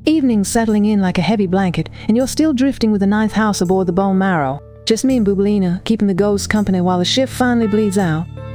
Evening's settling in like a heavy blanket, and you're still drifting with the ninth house aboard the Bone Marrow. Just me and Bublina, keeping the ghosts company while the ship finally bleeds out.